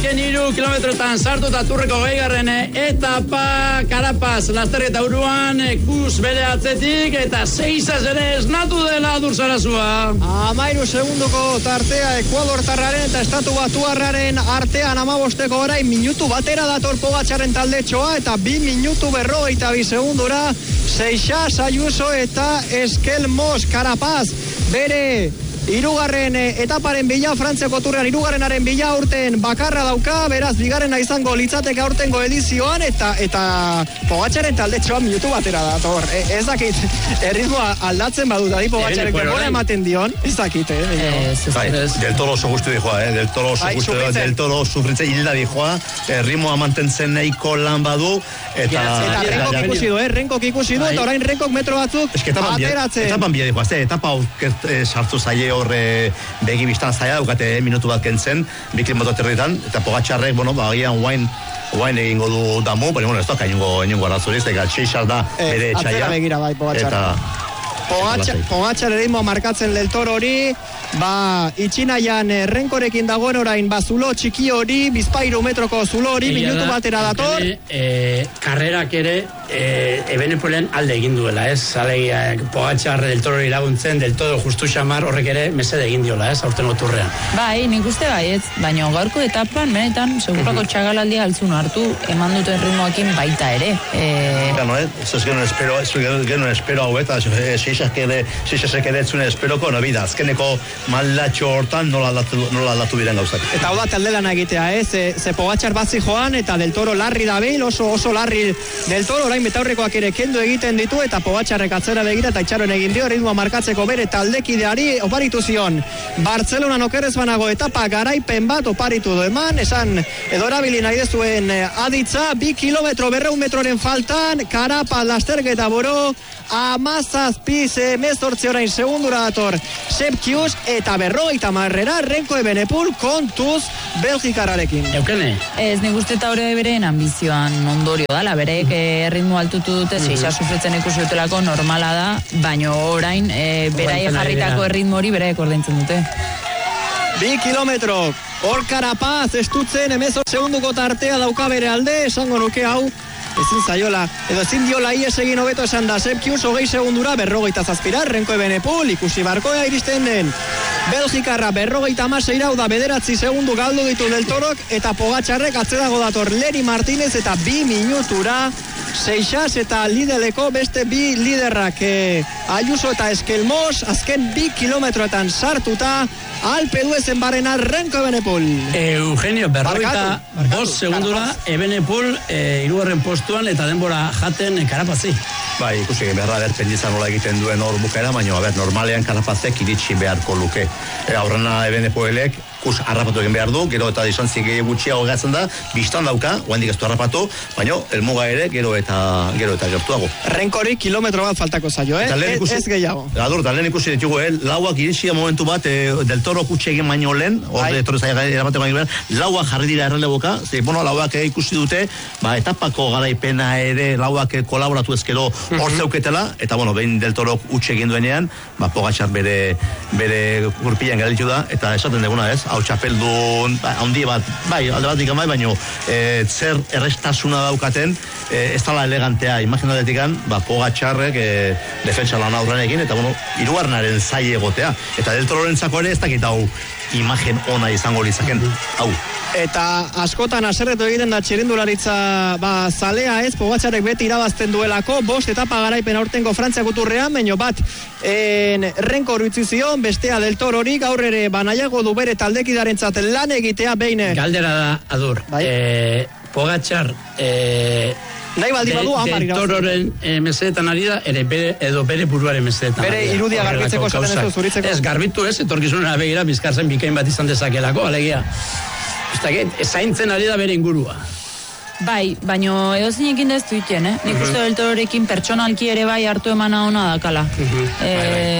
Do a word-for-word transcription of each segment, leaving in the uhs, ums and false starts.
azken hiru kilometrotan sartu eta turreko geigarren etapa Carapaz lasterketa uruan kus bere atzetik eta seisaz ere esnatu dela Dursarazua. Amairu segunduko tartea Ekuadortarraren eta estatu batuarraren artean amabosteko orain minutu batera dator Pogačarren taldetxoa eta bi minutu berrogeita bi segundura Seixas, Ayuso eta Eskelmos. Carapaz bere hirugarren etaparen bila, Frantziako turrean hirugarrenaren bila urten bakarra dauka, beraz bigarrena izango litzateke aurtengo edizioan eta eta Pogačarren taldetxoa minutu batera dator. E, ez dakit erritmoa aldatzen badut adi Pogačarren denbora ematen dion, ez dakit, eh? Bai, del Toro oso guztu dijoa, eh? Del Toro oso guztu dijoa, del Toro sufritze hilda dijoa, erritmoa mantentzen nahiko lan badu eta... Eta Renkok ikusi du, eh? Renkok ikusi du, eta orain Renkok metro batzuk ateratzen. Etapan bia dijoa, ez etapa sartu zaie horre begi biztan zaila daukate minutu bat kentzen, bikli mototerritan, eta Pogačarrek, bueno, bagian guain guain egingo du damu, pero bueno, ez da kainungo inungo arrazuriz, eta Seixas da bere etxaia. Atzera begira bai Pogačar. Pogačar eritmoa markatzen del Toro hori, ba, itxinaian Renkorekin dagoen orain, ba, zulo txiki hori, bizpairu metroko zulo hori, minutu batera dator. E, karrerak ere, e, Ebenepolen alde egin duela, ez? Alegia, Pogačar del Toro laguntzen, del Toro justu xamar horrek ere mesede egin diola, ez? Aurtengo turrean. Bai, nik uste bai, ez? Baina gaurko etapan, benetan, segurako txagalaldia altzun hartu, eman duten ritmoakin baita ere. E... Gano, eh? Ez ez genuen espero, ez genuen espero hau, eta Seixasek ere etzune esperoko, no bida, azkeneko maldatxo hortan nola aldatu, nola aldatu diren gauzak. Eta hau da taldelana egitea, eh? Ze, ze Pogačar batzi joan, eta del Toro larri dabil, oso oso larri del Toro, orain betaurrekoak ere kendu egiten ditu, eta Pogačarrek atzera begira, eta itxaron egin dio, ritmoa markatzeko bere taldekideari oparitu zion. Bartzelonan okerrez banago etapa garaipen bat oparitu du eman, esan edo erabili nahi dezuen aditza, bi kilometro berreun metroren faltan, Carapaz lasterketa boro, amazazpi zemezortzi orain segundura dator Sepkius, eta berrogeita marrera Renko Ebenepul kontuz Belgikararekin. Eukene? Ez, nik uste eta hori bereen ambizioan ondorio dala, berek erritmo altutu dute, Seixas sufritzen ikusi dutelako normala da, baino orain e, beraie jarritako erritmo hori beraik ordaintzen dute. Bi kilometro, hor Carapaz estutzen, emezor segunduko tartea dauka bere alde, esango nuke hau ezin zaiola, edo ezin diola ies egin hobeto esan da Sepkius, hogei segundura berrogeita zazpira, Renko Ebenepul, ikusi barkoa iristen den Belgikarra berrogeita amasei da bederatzi segundu galdu ditu del Torok, eta Pogačarrek atzerago dator Leri Martinez, eta bi minutura Seixas eta Lideleko beste bi liderrak, eh, Ayuso eta Eskelmos, azken bi kilometroetan sartuta, Alpe duezen barena Renko Ebenepul. Eugenio, berrogeita bost segundura, Ebenepul e, irugarren postuan eta denbora jaten Carapazi. Bai, ikusi beharra berpendizan nola egiten duen hor bukaera, baina, a ber, normalean Carapazek iritsi beharko luke. E, aurrena Ebenepulek, kus harrapatu egin behar du, gero eta distantzia gehiago gutxiago gatzen da, biztan dauka, oandik ez du harrapatu, baina elmuga ere gero eta gero eta gertuago. Renkori kilometro bat faltako zaio, eh? Ikusi, ez gehiago. Adur, eta lehen ikusi ditugu, eh? Lauak iritsi momentu bat, eh, del Toro kutxe egin baino lehen, hor Toro zaila erabateko baino lehen, lauak jarri dira erreleboka, ze, bueno, lauak eh, ikusi dute, ba, etapako garaipena ere, lauak eh, kolaboratu ezkero hor zeuketela, eta, bueno, behin del Toro kutxe egin duenean, ba, Pogačar bere, bere gurpilan gelditu da, eta esaten deguna, ez? Hau txapeldun, ba, handi bat, bai, alde bat ikan bai, baino, e, zer errestasuna daukaten, e, ez tala elegantea, imaginatetikan, ba, Pogačarrek e, defentsa lan aurren egin, eta, bueno, hirugarrenaren zaile egotea. Eta del Tororentzako ere ez dakit hau imagen ona izango litzaken, hau. Eta askotan aserretu egiten da txirindularitza ba, zalea ez, Pogačarrek beti irabazten duelako, bost etapa garaipen aurtengo Frantziako turrean, baino bat en, Renko urutzi zion, bestea del Toro hori, gaur ere banaiago du bere taldekidarentzat lan egitea behin. Galdera da, Adur, bai? e, Pogačar e, nahi baldi badu amar del Tororen e, mesedetan ari da, ere bere, edo bere buruaren mesedetan. Bere irudia garbitzeko esaten ez zuritzeko. Ez, garbitu ez, etorkizunera begira bizkarzen bikain bat izan dezakelako, alegia. Zaintzen ari da bere ingurua. Bai, baino edo zinekin da ez duiten, eh? Nik uste del Tororekin pertsonalki ere bai hartu emana ona dakala. Uh-huh. E,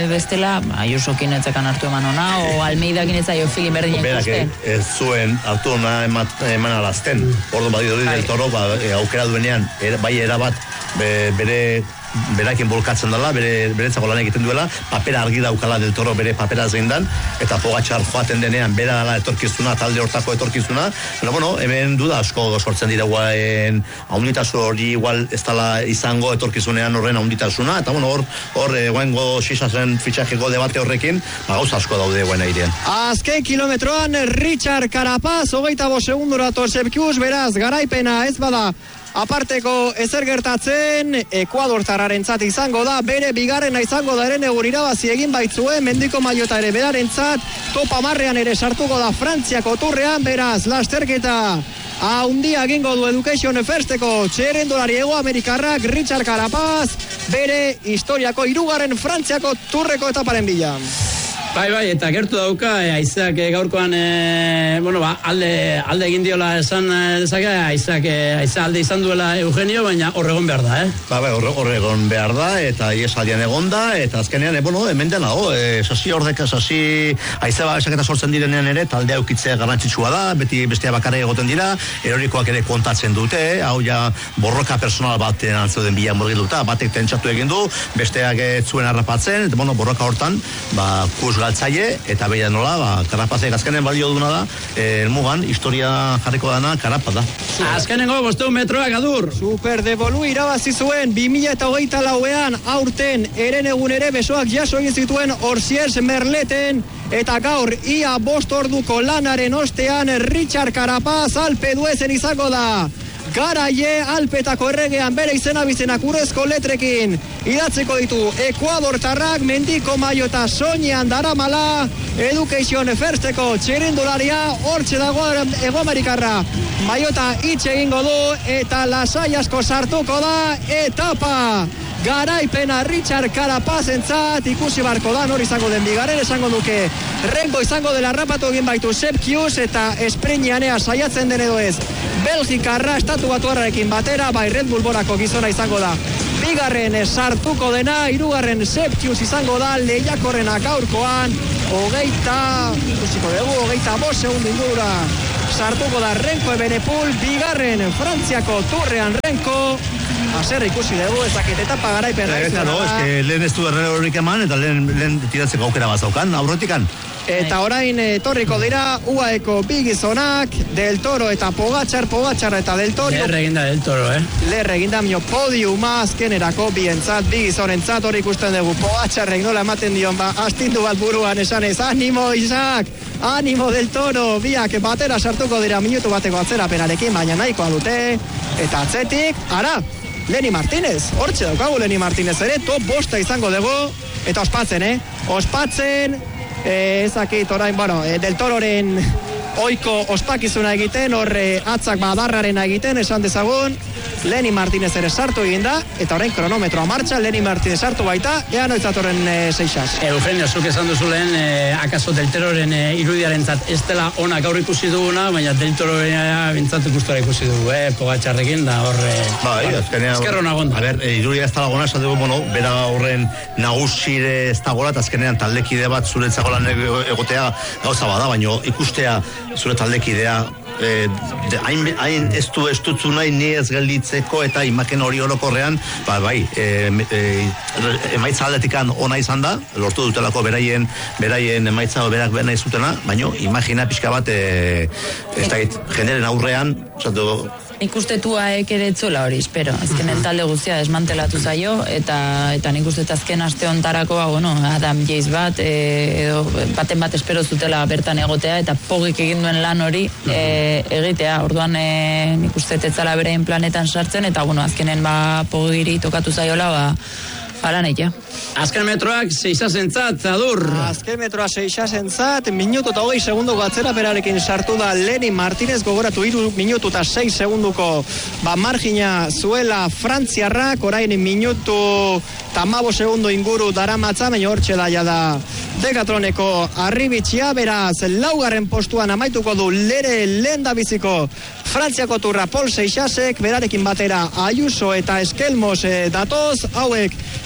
bestela, Ayusokin etzekan hartu eman ona, o Almeidakin etzaio filin berdin ikusten. Berak ez zuen hartu ona eman, eman alazten. Ordu badidu del Toro, ba, aukera duenean, er, bai erabat bere berakin bolkatzen dela, bere beretzako lan egiten duela, papera argi daukala del Toro bere papera zeindan, eta Pogačar joaten denean bera dela etorkizuna, talde hortako etorkizuna. Pero bueno, hemen duda asko sortzen dira guaen haunditasun hori igual ez dela izango etorkizunean horren haunditasuna, eta bueno, hor hor guaingo Sisasen fitxajeko debate horrekin, ba, gauza asko daude guain airean. Azken kilometroan Richard Carapaz, hogeita bost segundura Tosepkius, beraz, garaipena ez bada aparteko ezer gertatzen, Ekuadortarrarentzat izango da, bere bigarrena izango da ere negur irabazi egin baitzuen, mendiko maiota ere berarentzat, top hamarrean ere sartuko da Frantziako turrean, beraz, lasterketa haundia egingo du Education Firsteko txerrendulari Hego Amerikarrak Richard Carapaz, bere historiako hirugarren Frantziako turreko etaparen bila. Bai, bai, eta gertu dauka, e, Aizak e, gaurkoan, e, bueno, ba, alde, alde egin diola esan e, dezake, Aizak, e, Aiza alde izan duela Eugenio, baina horregon behar da, eh? Ba, bai, horregon behar da, eta iesaldian egon da, eta azkenean, e, bueno, hemen dena, oh, e, sasi ordeka, sasi, Aiza ba, esaketa sortzen direnean ere, taldea ukitzea garrantzitsua da, beti bestea bakarra egoten dira, erorikoak ere kontatzen dute, hau ja borroka personal batean antzoden bila murgilduta, batek tentsatu egin du, besteak ez zuen harrapatzen, eta, bueno, borroka hortan, ba, kus galtzaile, eta beia nola, ba, Carapazek azkenen balio duna da, eh, mugan, historia jarriko dana, Carapaz da. Azkenengo bosteun metroak adur. Super Devolu irabazi zuen, bi mila eta hogeita lauean, aurten, eren egun ere besoak jaso egin zituen Orsiers Merleten, eta gaur, ia bost orduko lanaren ostean, Richard Carapaz Alpe duezen izango da. Garaie Alpetako erregean bere izena bizenak urrezko letrekin idatzeko ditu Ekuadortarrak, mendiko maio eta soinean daramala Education Firsteko txirindularia, hortxe dago Hego Amerikarra, maiota hitz egingo du eta lasai asko sartuko da etapa. Garaipena Richard Carapazentzat, ikusi barko da, nor izango den bigarren, esango duke Renko izango dela rapatu egin baitu Sepkius eta esprinianea saiatzen den edo ez Belgikarra estatu batuarrarekin batera, bai Red Bull borako gizona izango da bigarren sartuko dena, hirugarren Sepkius izango da, lehiakorrena gaurkoan, hogeita ikusiko dugu, hogeita bost segundu ingurura sartuko da Renko Ebenepul, bigarren Frantziako turrean Renko. Azer ikusi dugu, ez dakit etapa garaipen da. Ez no, ez que lehen ez du erren horrik eman, eta lehen, lehen tiratzeko aukera bazaukan, aurrotikan. Eta orain etorriko dira U A Eko bigizonak, Del Toro eta Pogačar, Pogačar eta Del Toro. Lerre eginda Del Toro, eh? Lerre eginda mio podiuma azkenerako bientzat, bigizonentzat hori ikusten dugu. Pogačarrek nola ematen dion, ba, astindu bat buruan esanez, animo Isaac, animo Del Toro, biak batera sartuko dira minutu bateko atzerapenarekin, baina nahikoa dute, eta atzetik, ara, Leni Martinez, hortxe daukagu Leni Martinez ere, top bosta izango dugu, eta ospatzen, eh? Ospatzen, eh, ezakit orain, bueno, eh, Del Tororen oiko ospakizuna egiten, horre atzak badarrarena egiten, esan dezagun, Leni Martinez ere sartu egin da, eta orain kronometroa martxa, Leni Martinez sartu baita, ea noizatorren e, seixas. Eugenio, zuk esan duzu lehen, e, akaso Del Tororen e, irudiaren zat, ez dela ona gaur ikusi duguna, baina Del Tororen bintzat ikustora ikusi dugu, eh, Pogačarrekin, da horre... Bai, azkenean... Ezkerro nagonda. A ber, e, irudia ez da lagona, esan dugu, bueno, bera horren nagusire ez da gola, eta azkenean taldekide bat zuretzako lan egotea gauza bada, baina ikustea zure taldekidea Eh, de, hain, hain ez du estutzu nahi ni ez gelditzeko eta imagen hori orokorrean ba, bai, e, e, emaitza aldetikan ona izan da, lortu dutelako beraien beraien emaitza berak bena izutena, baina imagina pixka bat e, ez da git, jeneren aurrean osatu, Ikustetua ere etzula hori, espero. Azkenen talde guztia desmantelatu zaio, eta eta nik uste azken aste hontarako, ba, bueno, Adam Jace bat, e, edo baten bat espero zutela bertan egotea, eta pogik egin duen lan hori e, egitea. Orduan e, nik uste etzala berein planetan sartzen, eta bueno, azkenen ba pogiri tokatu zaiola, ba, Alan eitea. Azken metroak seisasentzat, adur. Azken metroa seisasentzat, minutu eta hogei segunduko atzeraperarekin sartu da Leni Martinez, gogoratu iru minutu eta sei segunduko ba margina zuela frantziarrak, orain minutu tamabo segundu inguru daramatza, baina hortxe da jada Decathloneko arribitxia, beraz laugarren postuan amaituko du Lere lehendabiziko Frantziako turra Paul Seixasek, berarekin batera Ayuso eta Eskelmos e, datoz, hauek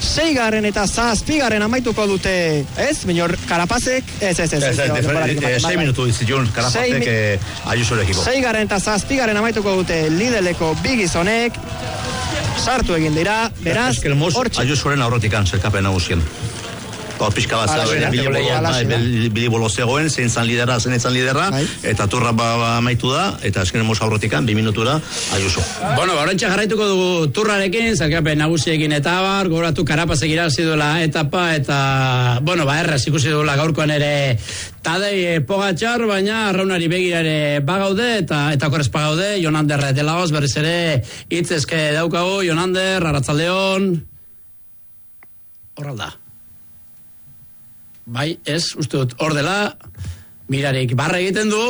seigarren eta zazpigarren amaituko dute, ez? Minor, Karapazek, ez, ez, ez. Ez, ez, sei minutu izitun, Karapazek Ayusorekiko. Seigarren eta zazpigarren amaituko dute Lideleko bigizonek, sartu egin dira, beraz, hortxe. Ayusoren aurrotikan, zerkapen nagusien. Ba, pixka bat zabe, bilibolo zegoen, zein zan lidera, zein zan lidera, eta turra amaitu da, eta esken mos aurrotikan, bi minutura, Ayuso. Bueno, horrentxe jarraituko dugu turrarekin, zerkapen nagusiekin eta bar, gogoratu Karapazek irazi duela etapa, eta, bueno, ba, erraz ikusi duela gaurkoan ere Tadei Pogačar, baina arraunari begirare bagaude, eta eta korrez bagaude, Jonander Delaoz, berriz ere, hitzezke daukagu, Jonander, Arratzaldeon, horralda. Bai, ez, uste dut, hor dela, mirarik barra egiten du,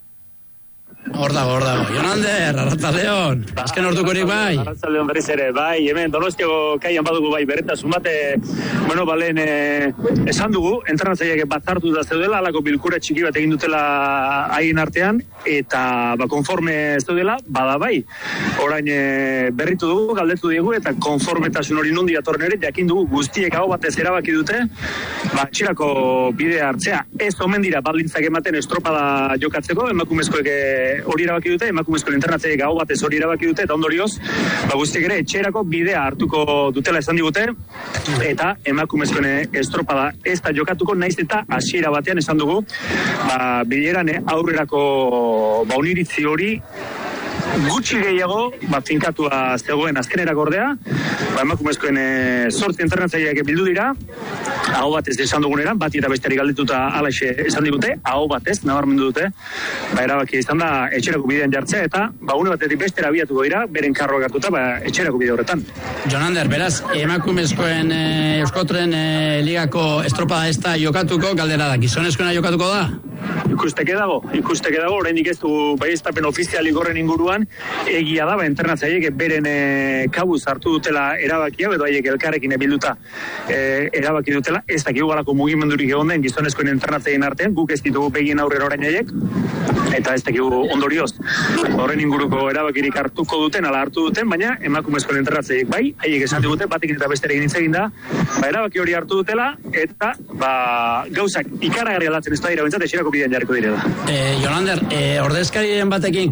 hor dago, hor dago. Jonander, Arratzaldeon, azken ordukorik bai. Arratzaldeon berriz ere, bai, hemen Donostiako kaian badugu bai, berretasun bate, bueno, balen, eh, esan dugu, entrenatzaileak batzartu da zeudela, alako bilkura txiki bat egin dutela haien artean, eta ba, konforme ez dela, bada bai. Orain e, berritu dugu, galdetu dugu, eta konformetasun hori nondi atorren ere, jakin dugu guztiek hau batez erabaki dute, ba, txirako bidea hartzea. Ez omen dira baldintzak ematen estropada jokatzeko, emakumezkoek hori erabaki dute, emakumezkoen internatzaileek hau batez hori erabaki dute, eta ondorioz, ba, guztiek ere etxerako bidea hartuko dutela esan digute, eta emakumezkoen estropada ez da jokatuko, naiz eta hasiera batean esan dugu, ba, bileran aurrerako ba, uniritzi hori gutxi gehiago, ba, finkatua zegoen azkenerako ordea, ba, emakumezkoen e, sortzi entrenatzaileak bildu dira, aho batez esan duguneran, bati eta besteari galdetuta alaxe esan digute, aho batez, nabarmendu dute, ba, erabaki izan da etxerako bidean jartzea, eta ba, une batetik bestera abiatuko dira, beren karroak hartuta, ba, etxerako bide horretan. Jonander, beraz, emakumezkoen e, Euskotren e, ligako estropada ez da jokatuko, galdera da, gizonezkoena jokatuko da? Ikusteke dago, ikusteke dago, oraindik ez du baieztapen ofizialik horren inguruan, egia da, ba, internatzaileek beren e, kabuz hartu dutela erabakia, edo haiek elkarrekin bilduta e, erabaki dutela, ez dakigu galako mugimendurik egon den gizonezkoen internatzaileen artean, guk ez ditugu begien aurrera orain haiek, eta ez dakigu ondorioz. Horren inguruko erabakirik hartuko duten, ala hartu duten, baina emakumezkoen internatzaileek bai, haiek esan digute, batekin eta besterekin hitz egin da, ba, erabaki hori hartu dutela, eta ba, gauzak ikaragarri aldatzen ez da dira bentsat, esirako bidean jarriko direla. E, Jonander, e, ordezkarien batekin,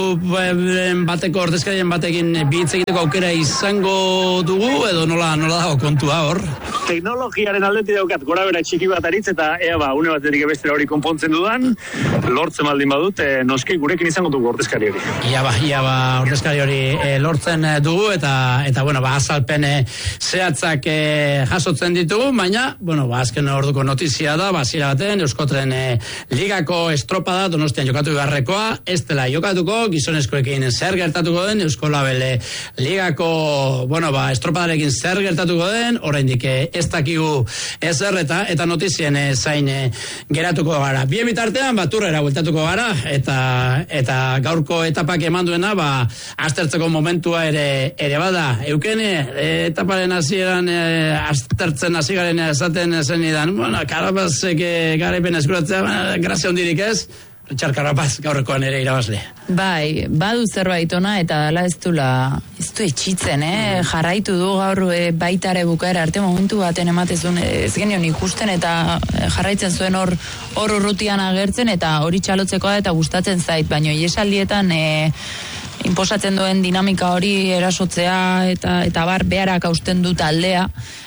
kluben bateko ordezkarien batekin bitz egiteko aukera izango dugu, edo nola, nola dago kontua hor? Teknologiaren aldeti daukat gora bera txiki bat aritz, eta ea ba, une batetik bestera hori konpontzen dudan, lortzen baldin badut, e, noski gurekin izango dugu ordezkari hori. Ia ba, ia ba, ordezkari hori e, lortzen dugu, eta, eta bueno, ba, azalpen e, zehatzak e, jasotzen ditugu, baina, bueno, ba, azken orduko notizia da, ba, zira baten, Euskotren e, ligako estropada Donostian jokatu beharrekoa, ez dela jokatuko, gizonezkoekin zer gertatuko den, Euskolabele ligako, bueno, ba, estropadarekin zer gertatuko den, oraindik ez dakigu ezer eta eta notizien e, zain e, geratuko gara. Bien bitartean, ba, turrera bueltatuko gara, eta eta gaurko etapak eman duena, ba, aztertzeko momentua ere ere bada. Eukene, e, etaparen hasieran e, aztertzen hasi garen esaten zenidan, bueno, Karapazek e, garaipen eskuratzea, bueno, grazia hondirik ez, Richard Carapaz gaurrekoan ere irabazle. Bai, badu zerbait ona eta dala ez dula, ez du etxitzen, eh? Jarraitu du gaur e, baitare bukaera arte momentu baten ematezun ez genion ikusten eta jarraitzen zuen hor hor urrutian agertzen eta hori txalotzekoa eta gustatzen zait, baina iesaldietan e, inposatzen duen dinamika hori erasotzea eta eta bar beharak hausten du taldea.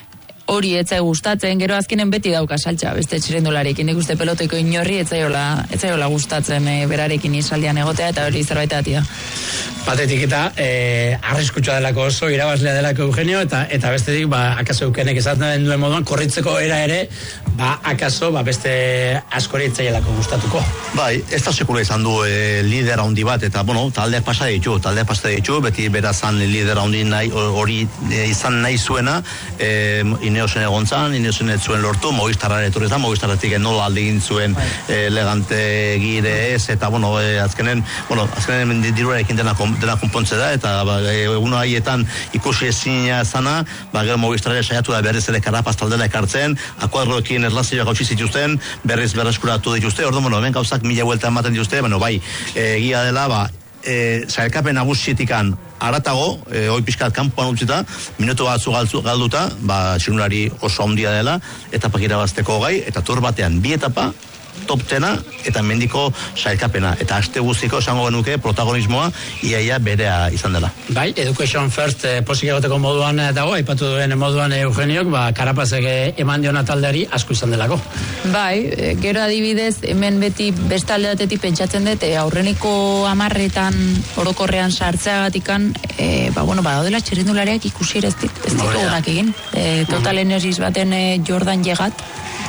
Hori etzai gustatzen, gero azkenen beti dauka saltza, beste txirendularekin, nik uste peloteko inorri etzaiola, etzaiola gustatzen e, berarekin isaldian egotea, eta hori zerbait atia. Batetik eta e, arriskutsua delako oso, irabazlea delako Eugenio, eta eta bestetik, ba, akaso Eukenek esaten duen moduan, korritzeko era ere, ba, akaso, ba, beste askori etzaielako gustatuko. Bai, ez da sekula izan du e, lider handi bat, eta, bueno, taldeak pasa ditu, taldeak pasa ditu, beti berazan lider handi nahi, hori e, izan nahi zuena, e, Ineosen egon zan, Ineosen ez zuen lortu, Movistarra etorri zan, Movistarretik nola alde egin zuen e, elegante gire ez, eta, bueno, e, azkenen, bueno, azkenen diruarekin dena, dena konpontze da, eta ba, egun haietan ikusi ezina zana, ba, gero Movistarra saiatu da berriz ere Karapaz taldela ekartzen, akuadroekin erlazioak hautsi zituzten, berriz berreskuratu dituzte, orduan, bueno, hemen gauzak mila vuelta ematen dituzte, bueno, bai, egia dela, ba, e, sailkapen nagusietikan aratago, e, hoi pixkat kanpoan utzita, minutu batzu galduta, ba, txirrindulari oso handia dela, etapak irabazteko gai, eta tur batean bi etapa, top tena eta mendiko sailkapena. Eta aste guztiko esango genuke protagonismoa iaia berea izan dela. Bai, Education First eh, posik egoteko moduan dago, aipatu duen moduan Eugeniok, ba, Karapazek eman diona taldeari asko izan delako. Bai, gero adibidez, hemen beti beste alde batetik pentsatzen dut, e, aurreneko hamarretan orokorrean sartzeagatikan, e, ba, bueno, ba, daudela txirrindulariak ikusi ere ez ditugunak egin. E, Total Energies baten e, Jordan Llegat,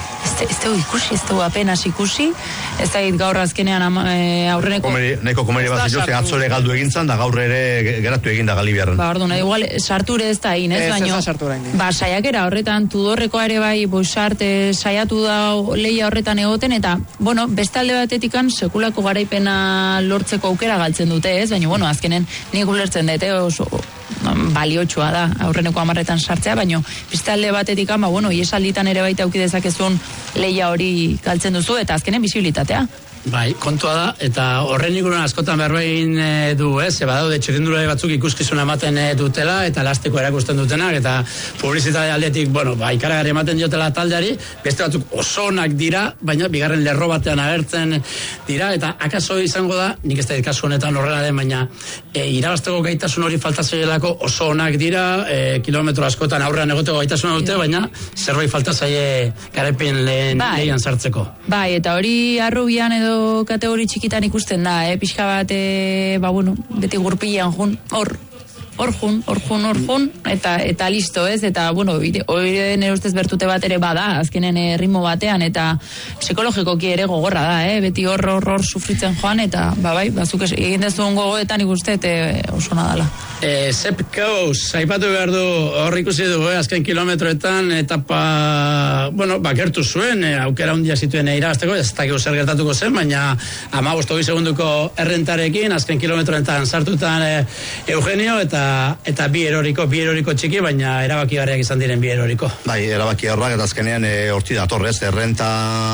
ez dugu ikusi, ez dugu apenas ikusi, ez da gaur azkenean ama, e, aurreneko... Komeri, neko komeri bat zitu, ze atzole galdu egintzan, da gaur ere geratu egin da Galibiarren. Ba, orduan, igual, sarture ez da egin, ez, ez baino... Ez sartu orain. Ba, saiakera horretan, Tudorrekoa ere bai, boixart, e, saiatu da leia horretan egoten, eta, bueno, beste alde batetikan, sekulako garaipena lortzeko aukera galtzen dute, ez, baina, bueno, azkenen, nik ulertzen dute, oso... baliotsua da aurreneko hamarretan sartzea, baino beste alde batetik ama, bueno, iesalditan ere baita auki dezakezun leia hori galtzen duzu, eta azkenen bisibilitatea. Bai, kontua da, eta horren ikuren askotan berbein e, du, ez, eba daude txirrindulari batzuk ikuskizuna ematen e, dutela, eta elastiko erakusten dutenak, eta publizitate aldetik, bueno, ba, ikaragarri ematen diotela taldeari, beste batzuk oso onak dira, baina bigarren lerro batean agertzen dira, eta akaso izango da, nik ez da kasu honetan horrela den, baina e, irabazteko gaitasun hori faltazaielako oso onak dira, e, kilometro askotan aurrean egoteko gaitasuna dute, baina zerbait faltazaile garepen lehen bai. lehian sartzeko. Bai, eta hori arrubian edo kategori txikitan ikusten da, eh? Pixka bat, eh, ba, bueno, beti gurpilean jun, hor, hor jun, hor jun, hor jun, eta, eta listo, ez? Eta, bueno, hori nire ustez bertute bat ere bada, azkenen eh, ritmo batean, eta psikologikoki ere gogorra da, eh? Beti hor, hor, hor sufritzen joan, eta, ba, bai, bazuk egin dezuen gogoetan ikuste, eh, oso nadala. E, Sepp Kuss, aipatu behar du, hor ikusi du, eh, azken kilometroetan, etapa, bueno, bakertu zuen, eh, aukera hundia zituen irabazteko, ez dakigu zer gertatuko zen, baina hamabost hogei segunduko errentarekin, azken kilometroetan sartutan eh, Eugenio, eta eta bi eroriko, bi eroriko txiki, baina erabakigarriak izan diren bi eroriko. Bai, erabaki horrak, eta azkenean e, horti datorrez, errenta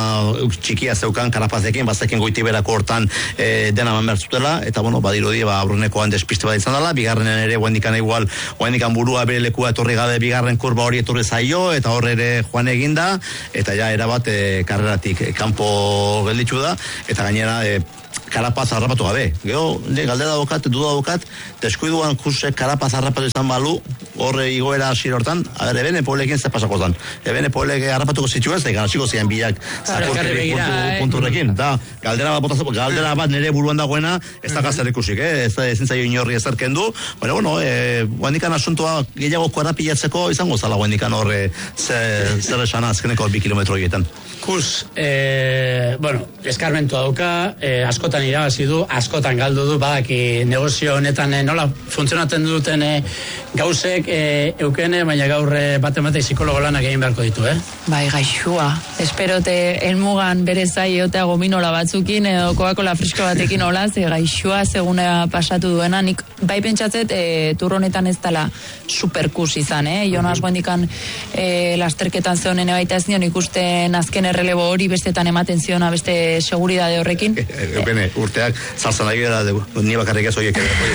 txikia zeukan Karapazekin, bazekin goiti berako hortan e, dena man bertzutela, eta bueno, badirudi, ba, aurrenekoan despiste bat izan dela, bigarrenen ere guendikan igual, guendikan burua bere lekua etorri gabe bigarren kurba hori etorri zaio, eta hor ere joan eginda, eta ja erabat e, karreratik e, kanpo gelditzu da, eta gainera e, Karapaz harrapatu gabe. Gero, galdera daukat, duda daukat, deskuiduan Kusek Karapaz harrapatu izan balu, horre igoera hasi hortan, a ber, ebene polekin ze pasako zan. Ebene polek harrapatuko zituen, eta ganasiko ziren bilak zakorterik punturrekin. Da, galdera bat botazeko, galdera bat nire buruan dagoena, ez da gazer ikusik, eh? Ez da ezin zaio inorri ezerken du. Bueno, bueno, eh, guendikan asuntoa gehiago korapilatzeko izango zala guendikan horre zer esana azkeneko bi kilometro horietan. Kus, eh, bueno, eskarmentua dauka, eh, askotan irabazi du, askotan galdu du, badaki negozio honetan eh, nola funtzionatzen duten eh, gauzek eh, eukene, baina gaur eh, bate batei psikologo lanak egin beharko ditu, eh? Bai, gaixua. Esperote elmugan bere zaiotea gominola batzukin edo Coca-Cola fresko batekin hola, ze gaixua seguna pasatu duena, nik bai pentsatzet e, turronetan ez dela superkus izan, eh? Jonas Guendikan e, lasterketan zehonen baita ez nion ikusten azken errelebo hori bestetan ematen ziona beste seguridade horrekin. Eupene, urteak zarzan ari da, ni bakarrik ez oiek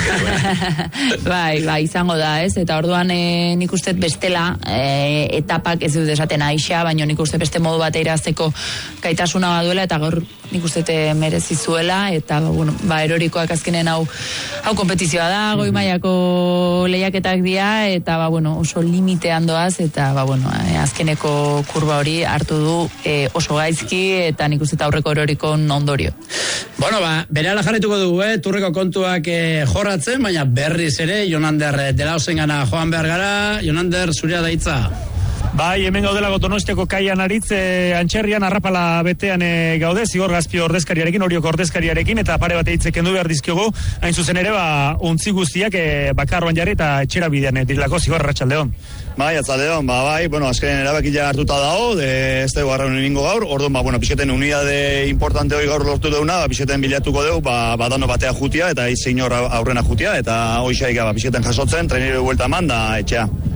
edo. Bai, bai, izango da, ez? Eta orduan e, nik uste bestela e, etapak ez dut esaten aixa, baina nik uste beste modu bat irazteko gaitasuna baduela, eta gaur nik uste merezi zuela, eta bueno, ba, erorikoak azkenen hau hau kompetizioa da, goi mailako lehiaketak dira, eta ba, bueno, oso limitean doaz, eta ba, bueno, azkeneko kurba hori hartu du e, oso gaizki, eta nik uste aurreko eroriko ondorio. Bueno, ba, berehala jarrituko dugu, eh? Turreko kontuak eh, jorratzen, baina berriz ere, Jonander dela osengana joan behar gara. Jonander, zurea da hitza. Bai, hemen gaudela Donostiako kaian aritz, e, antxerrian arrapala betean e, gaude, Zigor Gazpio ordezkariarekin, Orioko ordezkariarekin, eta pare bat eitzek kendu behar dizkiogu, hain zuzen ere, ba, untzi guztiak e, bakarroan jarri eta etxera bidean e, dirilako, Zigor, Arratsaldeon. Bai, atzaldeon, ba, bai, bueno, azken erabakia hartuta dago, de, ez dugu garran ningo gaur, orduan, ba, bueno, pixeten unidade importante hori gaur lortu deuna, ba, pixeten bilatuko dugu, ba, badano batea jutia, eta izin hor aurrena jutia, eta hoxaik, ba, pixeten jasotzen, trenero buelta eman, da, etxea.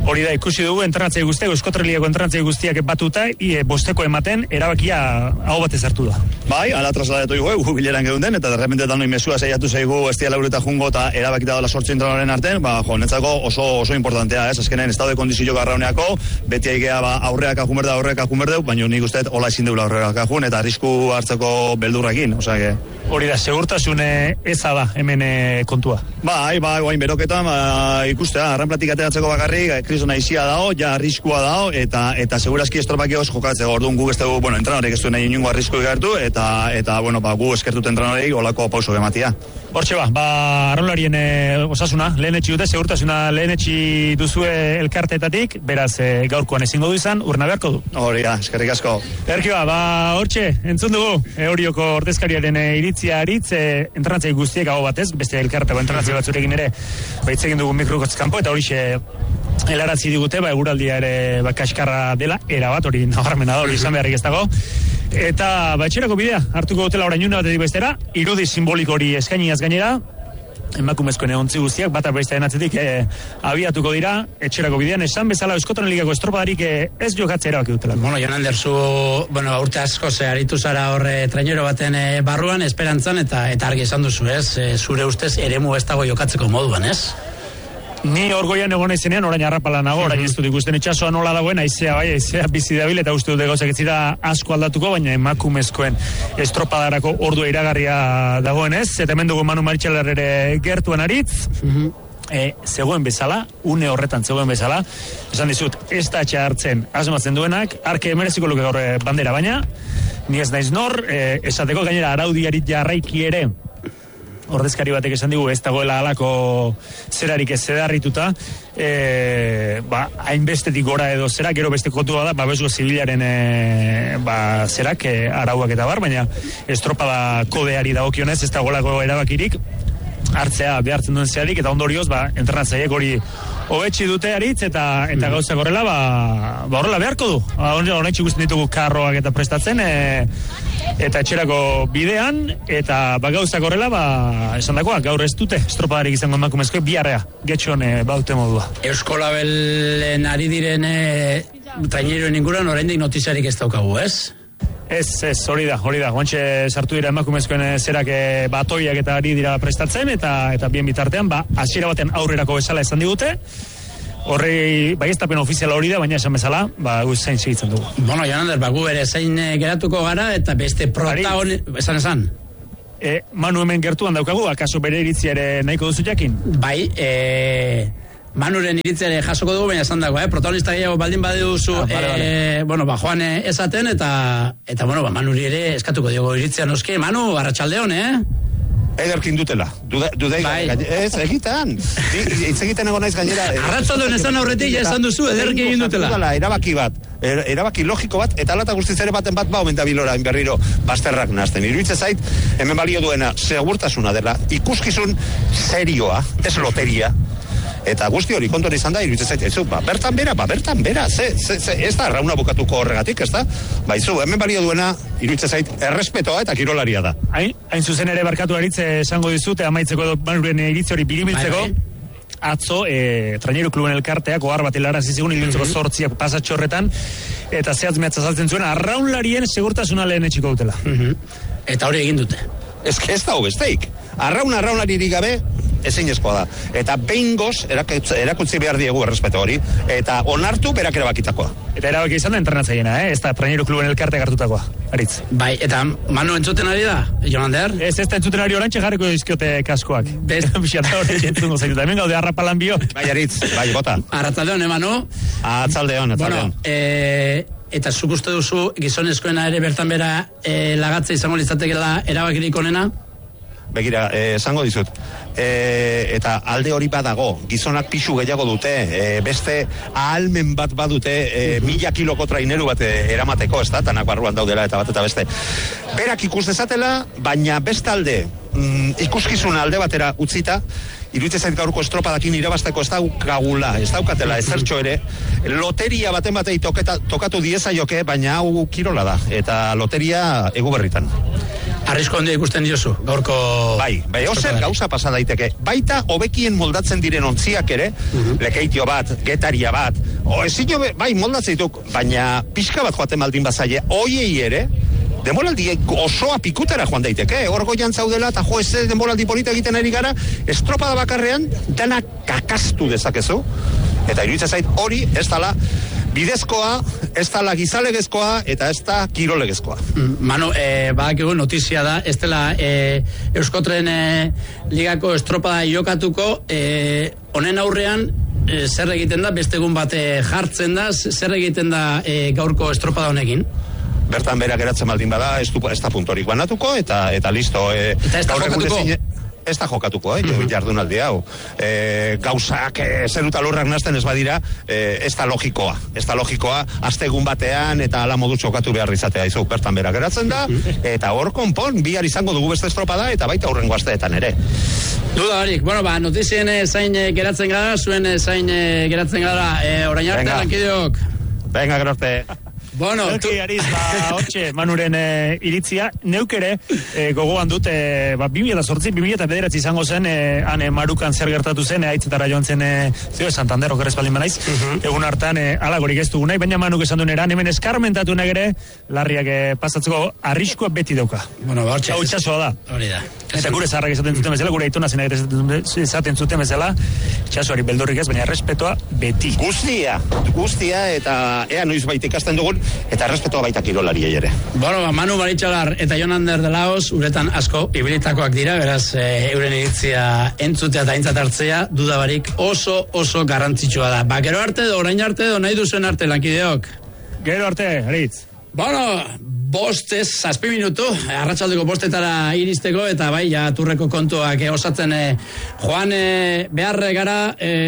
Hori da, ikusi dugu entrenatzaile guztiak, Euskotreliako entrenatzaile guztiak batuta, ie, bosteko ematen, erabakia hau batez hartu da. Bai, ala trasladatu dugu, gu bileran gedunden, eta derrepente da noi mesua saiatu zaigu ez dira laureta jungo, eta erabakita dela sortzi entrenaren artean, ba, jo, netzako oso, oso importantea, ez, azkenen estado de kondizio garrauneako, beti aigea, ba, aurreak ajun berdeu, aurreak ajun berdeu, baina nik usteet hola ezin deula aurreak ajun, eta arrisku hartzeko beldurrekin, osea, que... Hori da, segurtasune eza da, hemen kontua. Bai, bai, guain beroketan, ba, ikustea, arranplatik ateratzeko bakarrik, krisona izia dao, ja arriskua dao, eta eta segurazki estropakeoz jokatzeko, orduan gu ez dugu, bueno, entrenorek ez du nahi inungo arrisku igartu, eta, eta bueno, ba, gu eskertut entrenorek olako pauso gematia. Hortxe ba, ba, arrolarien e, osasuna, lehenetxi dute, segurtasuna lehenetxi duzue elkarteetatik, beraz e, gaurkoan ezingo du izan, urna beharko du. Hori da, eskerrik asko. Erki ba, ba, hortxe, entzun dugu, e, Orioko ordezkariaren e, iritzia aritz, e, entrenatzei guztiek hau batez, beste elkarteko entrenatzei batzurekin ere, baitz egin dugu mikrokotz kanpo, eta horixe helarazi digute, ba, eguraldia ere ba, kaskarra dela, erabat, hori nabarmena da, hori izan beharrik ez dago. Eta ba, etxerako bidea, hartuko dutela orain una batetik bestera, irudi simboliko hori eskainiaz gainera, emakumezkoen egontzi guztiak, bata bestaren atzetik e, abiatuko dira, etxerako bidean, esan bezala Euskotren Ligako estropadarik e, ez jokatzea erabaki dutela. Bueno, Jon Ander, zu, bueno, urte asko ze aritu zara horre trainero baten e, barruan, esperantzan, eta eta argi esan duzu, ez? E, zure ustez eremu ez dago jokatzeko moduan, ez? Ni orgoian egon naizenean, orain harrapala nago, orain ez dut ikusten itxasoa nola dagoen, aizea bai, aizea bizi dabil, eta uste dute gauzak ez dira asko aldatuko, baina emakumezkoen estropadarako ordua iragarria dagoen ez, eta hemen dugu Manu Maritxalar ere gertuan aritz, e, zegoen bezala, une horretan zegoen bezala, esan dizut, ez da atxa hartzen asmatzen duenak, arke mereziko luke gaur bandera, baina, ni ez naiz nor, e, esateko gainera araudiarit jarraiki ere, ordezkari batek esan digu ez dagoela halako zerarik ez zedarrituta, e, ba, hainbestetik gora edo zera, gero beste kontua da, babesgo zibilaren e, ba, zerak, e, arauak eta bar, baina estropada kodeari dagokionez ez dagoelako erabakirik, hartzea behartzen duen zerarik, eta ondorioz, ba, entrenatzaileek hori hobetsi dute aritz, eta, eta gauza horrela, ba, ba horrela beharko du. Horretxe ikusten ditugu karroak eta prestatzen, e, eta etxerako bidean, eta ba, gauza horrela, ba, esan dakoa, gaur ez dute, estropadarik izango emakumezko, biharrea, getxon e, baute modua. Euskolabelen ari diren e, traineroen inguruan oraindik notiziarik ez daukagu, ez? Ez, ez, hori da, hori da. Guantxe sartu dira emakumezkoen zerak batoiak eta ari dira prestatzen, eta eta bien bitartean, ba, hasiera baten aurrerako bezala esan digute, horrei, bai ez tapen ofiziala hori da, baina esan bezala, ba, guz zain segitzen dugu. Bueno, Jon Ander, ba, gu ere zain geratuko gara, eta beste protagon... Esan, esan? E, Manu hemen gertuan daukagu, akaso bere iritzi ere nahiko duzu jakin? Bai, e... Manuren iritzere jasoko dugu, baina esan dago, eh? Protagonista gehiago baldin baduzu, ah, vale, vale. E, bueno, ba, joan esaten, eta, eta bueno, ba, Manuri ere eskatuko diogo iritzea noski. Manu, arratsaldeon, eh? Ederkin dutela, dudei, bai. Ez, egitan, hitz egiten egon naiz gainera. Arratsaldeon esan aurretik, esan duzu, ederki egin dutela. Erabaki bat, er, erabaki logiko bat, eta alata guztiz ere baten bat ba, omenta bilora, berriro, bazterrak nazten. Iruitze zait, hemen balio duena, segurtasuna dela, ikuskizun serioa, ez loteria, eta guzti hori kontuan izan da, iruditzen zait, ez ba, bertan bera, ba, bertan bera, ze, ze, ze, ez da, rauna bukatuko horregatik, ez da? Ba, izu, hemen balio duena, iruditzen zait, errespetoa eta kirolaria da. Hain, hain zuzen ere barkatu aritze esango dizute, amaitzeko edo Manuren iritzi hori biribiltzeko, atzo, e, traineru kluben elkarteak, ohar bat hilarazi zigun, ilintzeko mm -hmm. zortziak pasatxo horretan, eta zehatz mehatza saltzen zuen, arraunlarien segurtasuna lehen etxiko dutela. Mm -hmm. Eta hori egin dute. Ez que ez da hobesteik. Arraun arraunaririk gabe, ezinezkoa da. Eta behingoz erakutzi behar diegu errespeto hori, eta onartu berak erabakitakoa. Eta erabaki izan da entrenatzaileena, eh? Ez da traineru kluben elkarte hartutakoa, aritz. Bai, eta Manu entzuten ari da, Jon Ander? Ez, ez da entzuten ari orantxe jarriko dizkiote kaskoak. Bixata hori entzungo zaitu, hemen gaude harrapalan bio. Bai, aritz, bai, bota. Arratzaldeon, eh, Manu? Atzaldeon, atzaldeon. Bueno, eh... eta zuk uste duzu gizonezkoena ere bertan bera e, lagatze izango litzatekeela erabakirik onena? Begira, eh, esango dizut, eh, eta alde hori badago, gizonak pixu gehiago dute, eh, beste ahalmen bat badute, eh, mila kiloko traineru bat eramateko, ez da, tanak barruan daudela eta bat eta beste. Berak ikus dezatela, baina bestalde mm, ikuskizuna alde batera utzita, iruditzen zait gaurko estropadakin irabazteko ez daukagula, ez daukatela ezertxo ere, loteria baten batei toketa, tokatu diezaioke, baina hau kirola da, eta loteria egu berritan. Arrisko handia ikusten diozu, gaurko... Bai, bai, ozer gauza pasa daiteke. Baita, hobekien moldatzen diren ontziak ere, uh-huh. lekeitio bat, getaria bat, o ezin jo, bai, moldatzen dituk, baina pixka bat joaten maldin bazaile, hoiei ere, denboraldi osoa pikutera joan daiteke, hor goian zaudela, eta jo, ez denboraldi polita egiten ari gara, estropada bakarrean, dena kakastu dezakezu, eta iruditzen zait hori, ez dala, bidezkoa, ez dala gizalegezkoa, eta ez da kirolegezkoa. Manu, eh, badakigu notizia da, ez dela eh, Euskotren eh, ligako estropada jokatuko, eh, honen aurrean, eh, zer egiten da, beste egun bat eh, jartzen da, zer egiten da eh, gaurko estropada honekin? Bertan berak geratzen baldin bada, ez, du, ez da puntorik banatuko, eta eta listo. Eh, eta ez da jokatuko? Ez da jokatuko, eh, uh-huh. jardunaldi hau. E, gauzak, e, zeruta lurrak nazten ez badira, e, ez da logikoa. Ez da logikoa, astegun batean, eta ala modu txokatu behar izatea izu, bertan berak geratzen da, eta hor konpon, bihar izango dugu beste estropada, eta baita aurrengo asteetan ere. Duda barik, bueno, ba, notizien eh, zain eh, geratzen gara, zuen eh, zain eh, geratzen gara, eh, orain arte, lankideok. Venga, gero arte. Bueno, tu... Ariz, ba, hortxe, Manuren e, iritzia, neuk ere e, gogoan dut, e, ba, bi mila zortzi, bi mila bederatzi izango zen, e, ane Marukan zer gertatu zen, e, aitzetara joan zen, e, zio, Santander, okerrez baldin banaiz, uh-huh. egun hartan, e, alagorik ez dugu nahi, baina Manuk esan duen eran, hemen eskarmentatu negere, larriak e, pasatzeko arriskua beti dauka. Bueno, ba, hortxe. Hau itxasoa da. Hori da. Eta gure zaharrak esaten zuten bezala, gure aitona zenak esaten zuten bezala, itxasoari beldurrik ez, baina errespetoa beti. Guztia, guztia, eta ea noiz baita ikasten dugun, eta errespetoa baita kirolariei ere. Bueno, ba, Manu Baritxalar eta Jon Ander de Laos uretan asko ibilitakoak dira, beraz e, euren iritzia entzutea eta aintzat hartzea dudabarik oso oso garrantzitsua da. Ba, gero arte edo, orain arte edo, nahi duzuen arte, lankideok. Gero arte, Aritz. Bueno, bostez, zazpi minutu, arratsaldeko bostetara iristeko, eta bai, ja, turreko kontuak eh, osatzen eh, joan eh, behar gara...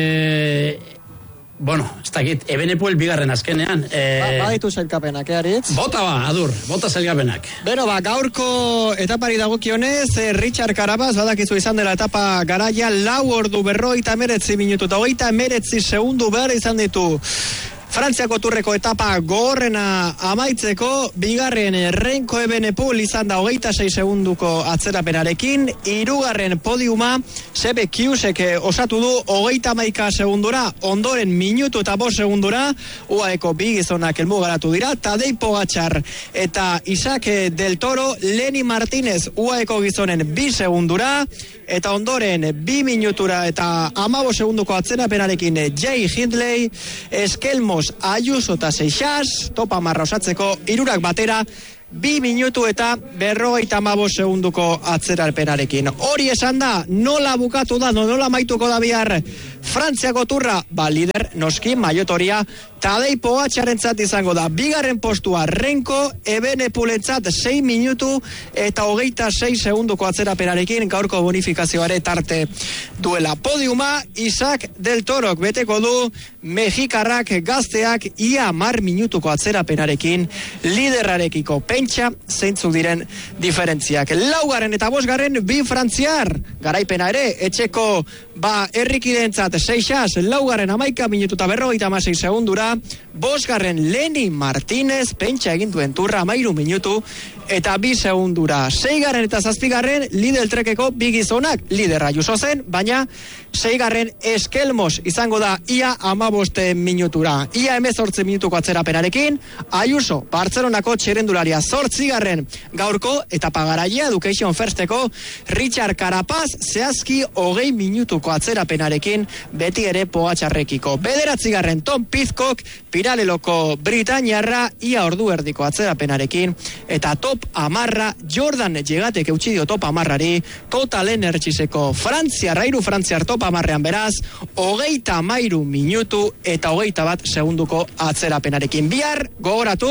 Eh, Bueno, ez dakit, Ebenepoel bigarren azkenean. E... Ba, baditu zailkapenak, eh, Aritz? Bota ba, adur, bota zailkapenak. Beno, ba, gaurko etapari dagokionez, eh, Richard Carapaz, badakizu izan dela etapa garaia, lau ordu berroita meretzi minutu, eta hogeita meretzi segundu behar izan ditu. Frantziako turreko etapa gogorrena amaitzeko, bigarren Renko Ebenepoel izan da hogeita sei segunduko atzerapenarekin, hirugarren podiuma Sebe Kiusek osatu du hogeita hamaika segundura, ondoren minutu eta bost segundura, U A Eko bi gizonak helmugaratu dira, Tadej Pogačar eta Isaac del Toro, Leni Martinez U A Eko gizonen bi segundura, eta ondoren bi minutura eta hamabost segunduko atzerapenarekin Jay Hindley, Eskelmos, Ayuso eta Seixas, topa marra osatzeko, hirurak batera, bi minutu eta berrogeita hamabost segunduko atzerapenarekin. Hori esan da, nola bukatu da, nola maituko da bihar Frantziako turra, ba lider noski maiotoria Tadej Pogačarentzat izango da. Bigarren postua Renko Ebenepoelentzat sei minutu eta hogeita sei segunduko atzerapenarekin, gaurko bonifikazioare tarte duela. Podiuma Isaac del Torok beteko du, Mexikarrak gazteak ia mar minutuko atzerapenarekin liderrarekiko pentsa zeintzuk diren diferentziak. Laugarren eta bosgarren bi frantziar garaipena ere, etxeko ba herrikideentzat Seixas, laugarren hamaika minutu eta berrogeita hamasei segundura, bosgarren Leni Martinez, pentsa egin duen turra, amairu minutu eta bi segundura. Seigarren eta zazpigarren Lidl Trekeko bi gizonak, liderra Ayuso zen, baina seigarren Eskelmos izango da ia amaboste minutura. Ia emezortzi minutuko atzerapenarekin, Ayuso, Bartzelonako txerendularia zortzigarren gaurko eta pagaraia Education Firsteko Richard Carapaz, zehazki hogei minutuko atzerapenarekin, beti ere Pogačarrekiko. Bederatzigarren Tom Pidcock, Piraleloko Britainiarra, ia ordu erdiko atzerapenarekin, eta top amarra Jordan Llegatek eutsi dio top amarrari, Total Energieseko Frantziarra, iru Frantziar top amarrean beraz, hogeita amairu minutu eta hogeita bat segunduko atzerapenarekin. Bihar, gogoratu,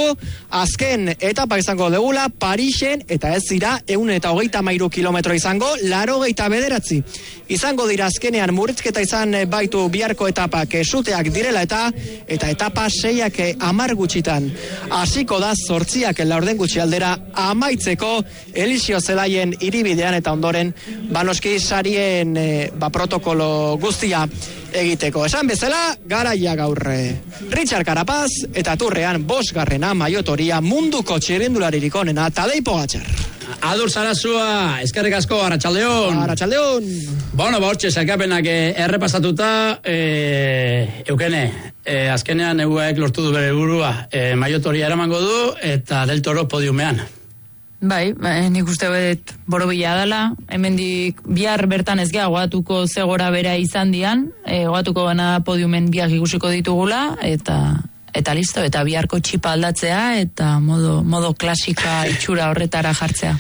azken etapa izango degula, Parisen, eta ez dira, eun eta hogeita amairu kilometro izango, laro geita bederatzi. Izango dira azkenean murrizketa izan baitu biharko etapak suteak direla eta eta etapa seiak amar gutxitan. Hasiko da zortziak laurden gutxi aldera amaitzeko Elisio Zelaien hiribidean eta ondoren banoski sarien e, ba, protokolo guztia egiteko. Esan bezala, garaia gaurre. Richard Carapaz eta turrean bosgarrena maiotoria munduko txirrindularirik onena Tadej Pogačar. Adur Sarasua, eskerrik asko, Arratsaldeon. Arratsaldeon. Bueno, ba, hortxe, sailkapenak eh, errepasatuta, eh, eukene, eh, azkenean eguek lortu du bere burua, eh, Maiotoria eramango du, eta Del Toro podiumean. Bai, bai, nik uste bet borobila dela, hemendik bihar bertan ez geha goatuko ze gora bera izan dian, e, goatuko gana podiumen biak ikusiko ditugula, eta eta listo, eta biharko txipa aldatzea, eta modo, modo klasika itxura horretara jartzea.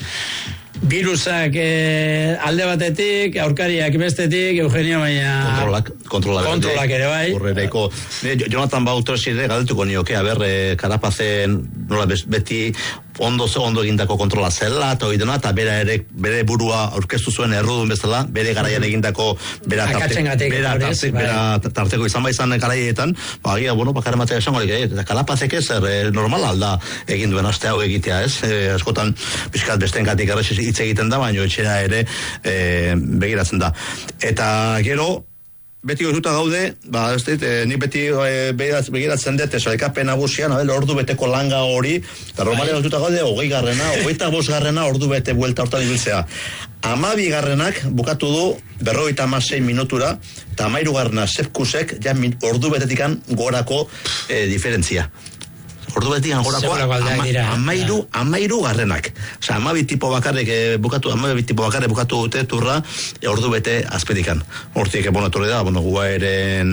Virusak eh, alde batetik, aurkariak bestetik, Eugenio, baina... Kontrolak, kontrolak. Kontrolak ere, bai. Horreiko, Jonathan Bautresi ere galdetuko nioke, a ber, eh, Karapazen, nola beti, ondo ondo egindako kontrola zela, eta hori dena, eta bera ere, bere burua aurkeztu zuen errudun bezala, bere garaian egindako, bera, tarte, bera, tarte, bera tarteko izan baizan garaietan, ba, agia, bueno, bakar ematea esan hori, eta Kalapazek ez, er, normal alda egin duen aste hau egitea, ez? E, askotan, bizkat bestengatik errez hitz egiten da, baina etxera ere e, begiratzen da. Eta gero, beti gozuta gaude, ba, ez dit, e, nik beti e, begiratzen dut, sailkapen nagusian, abel, ordu beteko langa hori, eta normalen gozuta gaude, hogei garrena, hogeita bost garrena, ordu bete buelta hortan ibiltzea. Amabi garrenak bukatu du berrogeita hamasei minutura, eta amairu garrena Sepkusek, ja ordu betetikan gorako e, diferentzia. Ordu betikan gorako ama, amairu, amairu garrenak. Osa, amabi tipo bakarrik eh, bukatu, amabi tipo bakarrik bukatu dute turra, e, ordu bete azpedikan. Hortik, eh, bueno, torre da, bueno, guaeren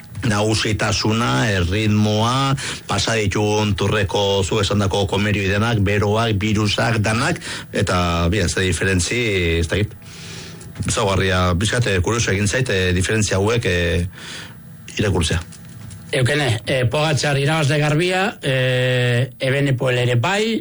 nagusitasuna, erritmoa, pasa ditun turreko zu esandako komerio denak, beroak, virusak, danak, eta, bia, ez da diferentzi, ez da git. Zaugarria, bizkate, kurioso egin zaite, diferentzia hauek e, irakurtzea. Eukene, eh, Pogačar irabazle garbia, eh, Ebenepoel ere bai,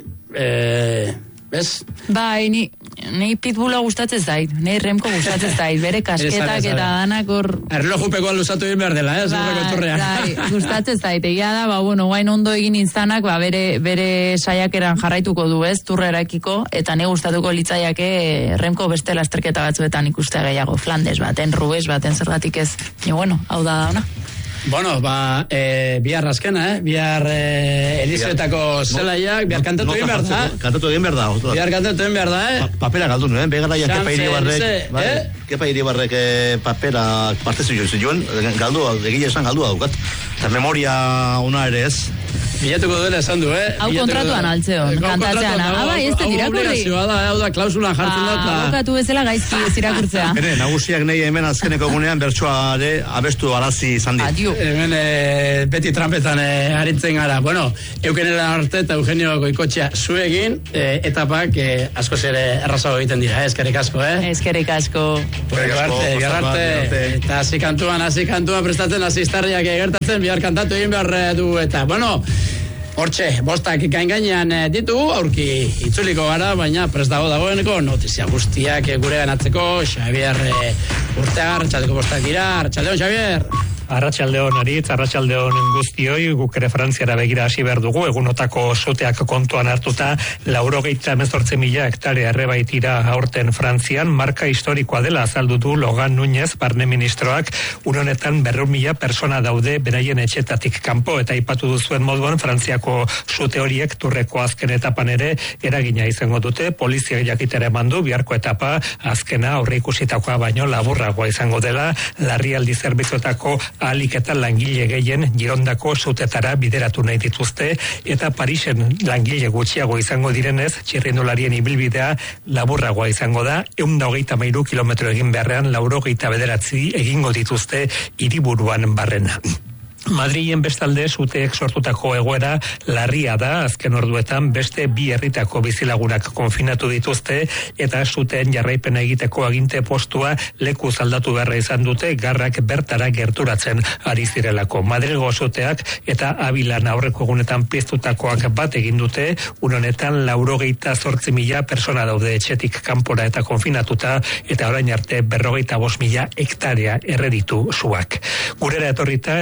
eh, bez? Bai, ni, ni pitbulla gustatzen zait, ni Remko gustatzen zait, bere kasketak eta danak hor... Erlojupeko luzatu egin behar dela, ez? Bai, bai, gustatzen zait, egia da, ba, bueno, guain ondo egin izanak, ba, bere, bere saiakeran jarraituko du, ez, turrerakiko, eta ne gustatuko litzaiake Remko beste lasterketa batzuetan ikustea gehiago, Flandes baten, Rubes baten, zergatik ez, e, bueno, hau da dauna. Bueno, ba, e, bihar azkena, eh? Bihar e, Elizoetako zelaiak, bihar kantatu egin behar da. Kantatu egin behar da. Bihar kantatu egin behar da, eh? Pa, papera galdu nuen, begara ja kepa iribarrek, bai, kepa iribarrek papera partezu joan zuen, galdu, egile esan galdua daukat. Eta memoria una ere ez. Bilatuko duela esan du, eh? Hau kontratuan altzeo, kantatzean. Ah, bai, ez den irakurri. Hau da, klausula jartzen da. Abokatu bezala gaizki ez irakurtzea. Bene, nagusiak nahi hemen azkeneko egunean bertsoare abestu arazi izan dit. Adio. Hemen e, beti trampetan e, aritzen gara. Bueno, Eukenera arte eta Eugenio Goikotxea zuegin, e, etapak e, askoz ere errazago egiten dira, eh? Eskerrik asko, eh? Eskerrik asko. Eskerrik asko, arte, eta hasi kantuan, hasi kantuan prestatzen, hasi iztarriak egertatzen, bihar kantatu egin behar du, eta, bueno, hortxe, bostak gain-gainean ditugu, aurki itzuliko gara, baina prest dago dagoeneko, notizia guztiak gure ganatzeko, Xabier Urteaga, Arratxaldeko bostak dira, Arratxaldeon, Xabier! Arratsaldeon Aritz, arratsaldeon guztioi, guk ere Frantziara begira hasi behar dugu, egunotako soteak kontuan hartuta, laurogeita hemezortzi mila hektarea errebaitira aurten Frantzian, marka historikoa dela azaldu du Logan Núñez, barne ministroak, unonetan berreun mila persona daude beraien etxetatik kanpo, eta aipatu duzuen moduan Frantziako sote horiek turreko azken etapan ere eragina izango dute, polizia jakitera eman du, biharko etapa azkena aurre ikusitakoa baino laburragoa izango dela, larrialdi zerbitzuetako ahalik eta langile gehien Girondako sutetara bideratu nahi dituzte, eta Parisen langile gutxiago izango direnez, txirrindularien ibilbidea laburragoa izango da, ehun eta hogeita hamairu kilometro egin beharrean laurogeita bederatzi egingo dituzte hiriburuan barrena. Madrilen bestalde suteek sortutako egoera larria da, azken orduetan beste bi herritako bizilagunak konfinatu dituzte eta suteen jarraipena egiteko aginte postua leku aldatu beharra izan dute garrak bertara gerturatzen ari zirelako. Madrilgo suteak eta Abilan aurreko egunetan piztutakoak bat egin dute, unonetan laurogeita zortzi mila persona daude etxetik kanpora eta konfinatuta, eta orain arte berrogeita bost mila hektarea erreditu zuak. Gurera etorrita, Eduardo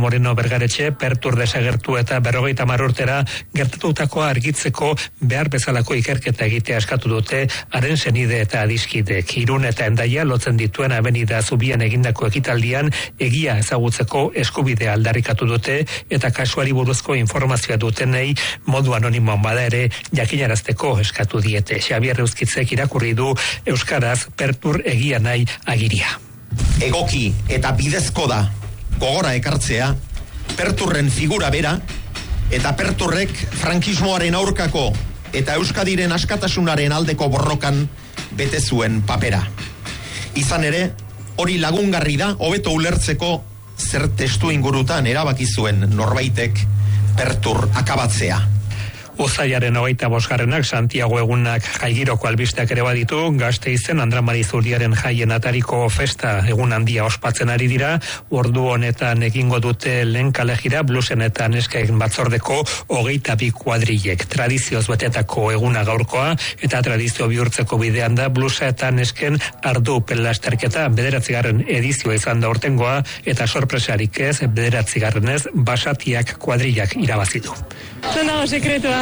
Moreno Bergaretxe, Pertur desagertu eta berrogeita hamar urtera gertatutakoa argitzeko behar bezalako ikerketa egitea eskatu dute haren senide eta adiskidek. Irun eta Hendaia lotzen dituen Avenida Zubian egindako ekitaldian egia ezagutzeko eskubidea aldarrikatu dute eta kasuari buruzko informazioa dutenei modu anonimoan bada ere jakinarazteko eskatu diete. Xabier Euskitzek irakurri du euskaraz Pertur egia nahi agiria. Egoki eta bidezko da gogora ekartzea Perturren figura bera eta Perturrek frankismoaren aurkako eta Euskadiren askatasunaren aldeko borrokan bete zuen papera. Izan ere, hori lagungarri da hobeto ulertzeko zer testu ingurutan erabaki zuen norbaitek Pertur akabatzea. Uztailaren hogeita bosgarrenak Santiago egunak jaigiroko albisteak ere baditu, Gasteizen Andra Mari Zuriaren jaien atariko festa egun handia ospatzen ari dira, ordu honetan egingo dute lehen kalejira blusen eta nesken batzordeko hogeita bi kuadrilek. Tradizioz betetako eguna gaurkoa eta tradizio bihurtzeko bidean da blusa eta nesken ardu pelasterketa bederatzigarren edizioa izan da urtengoa eta sorpresarik ez bederatzigarrenez basatiak kuadrilak irabazitu. Non dago sekretua.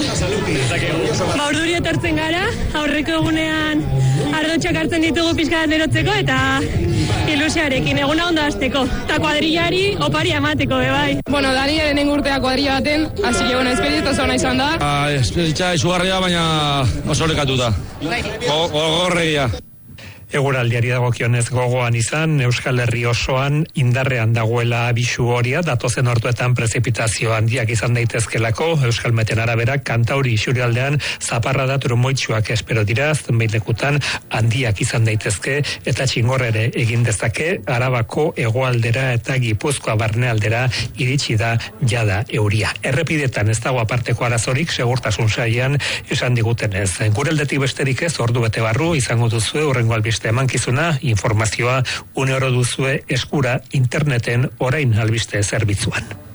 Ba, urduri etortzen gara, aurreko egunean ardotxak hartzen ditugu pizkadan erotzeko eta ilusiarekin eguna ondo hasteko. Eta kuadrillari opari amateko, bai. Bueno, Danielen engurtea kuadrilla baten, hasi que, bueno, espedizta zona izan da. Ah, espeditza izugarria, baina oso lekatuta. Gogorregia. Eguraldiari dagokionez gogoan izan, Euskal Herri osoan indarrean dagoela abisu horia, datozen orduetan prezipitazio handiak izan daitezkelako, Euskal Meten arabera, Kantauri isurialdean zaparrada trumoitsuak espero dira, zenbait lekutan handiak izan daitezke, eta txingorrere egin dezake, Arabako hegoaldera eta Gipuzkoa barnealdera iritsi da jada euria. Errepidetan ez dago aparteko arazorik, segurtasun saian esan digutenez. Gureldetik besterik ez, ordu bete barru, izango duzue hurrengo albiste emankizuna, informazioa une oro duzue eskura interneten orain albiste zerbitzuan.